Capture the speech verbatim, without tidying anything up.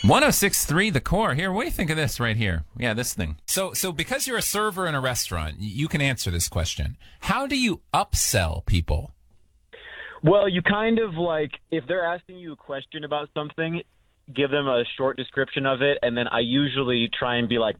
one oh six point three The Core. Here, what do you think of this right here? Yeah, this thing. So, so because you're a server in a restaurant, you can answer this question. How do you upsell people? Well, you kind of like, if they're asking you a question about something, give them a short description of it, and then I usually try and be like,